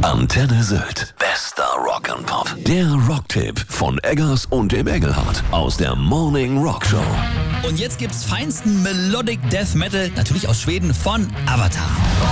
Antenne Sylt. Bester Rock'n'Pop. Der Rocktipp von Eggers und dem Engelhardt aus der Morning Rock Show. Und jetzt gibt's feinsten Melodic Death Metal, natürlich aus Schweden, von Avatar.